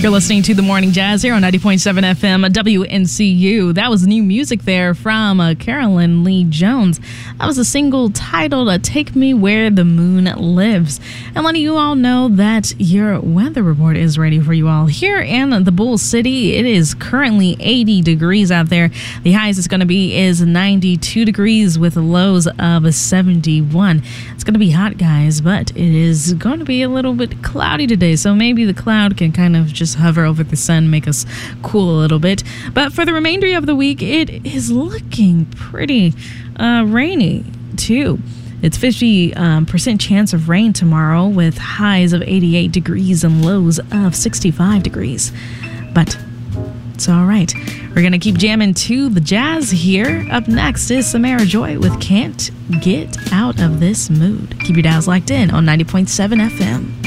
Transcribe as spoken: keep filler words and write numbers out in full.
You're listening to The Morning Jazz here on ninety point seven F M W N C U. That was new music there from uh, Carolyn Lee Jones. That was a single titled uh, Take Me Where the Moon Lives. And letting you all know that your weather report is ready for you all. Here in the Bull City, it is currently eighty degrees out there. The highest it's going to be is ninety-two degrees with lows of seventy-one. It's going to be hot, guys, but it is going to be a little bit cloudy today. So maybe the cloud can kind of just hover over the sun, make us cool a little bit. But for the remainder of the week, it is looking pretty uh, rainy too. It's fifty percent um, percent chance of rain tomorrow with highs of eighty-eight degrees and lows of sixty-five degrees. But it's all right. We're going to keep jamming to the jazz here. Up next is Samara Joy with Can't Get Out of This Mood. Keep your dials locked in on ninety point seven F M.